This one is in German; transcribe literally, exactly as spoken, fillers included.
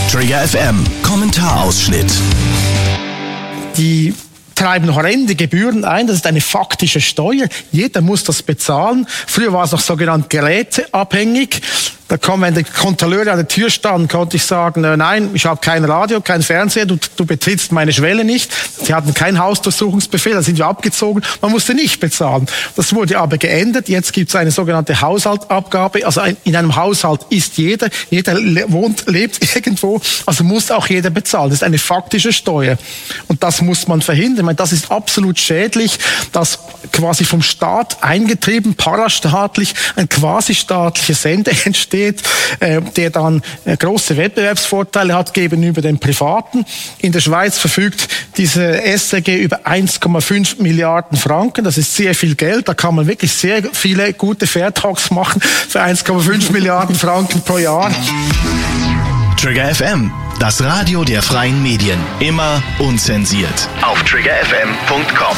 Trigger F M, Kommentarausschnitt. Die treiben horrende Gebühren ein, das ist eine faktische Steuer. Jeder muss das bezahlen. Früher war es noch sogenannt geräteabhängig. Da kam, wenn der Kontrolleur an der Tür stand, konnte ich sagen, äh, nein, ich habe kein Radio, kein Fernseher, du, du betrittst meine Schwelle nicht. Sie hatten keinen Hausdurchsuchungsbefehl, da sind wir abgezogen. Man musste nicht bezahlen. Das wurde aber geändert. Jetzt gibt es eine sogenannte Haushaltsabgabe. Also ein, in einem Haushalt ist jeder, jeder le- wohnt, lebt irgendwo, also muss auch jeder bezahlen. Das ist eine faktische Steuer. Und das muss man verhindern. Ich meine, das ist absolut schädlich, dass quasi vom Staat eingetrieben, parastaatlich, ein quasi-staatlicher Sender entsteht, der dann große Wettbewerbsvorteile hat gegenüber den Privaten. In der Schweiz verfügt diese S R G über eins Komma fünf Milliarden Franken. Das ist sehr viel Geld. Da kann man wirklich sehr viele gute Fairtalks machen für eins Komma fünf Milliarden Franken pro Jahr. Trigger F M, das Radio der freien Medien. Immer unzensiert. Auf trigger f m punkt com.